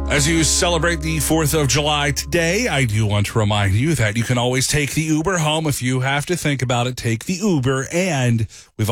As you celebrate the 4th of July today, I do want to remind you that you can always take the Uber home. If you have to think about it, take the Uber. And we've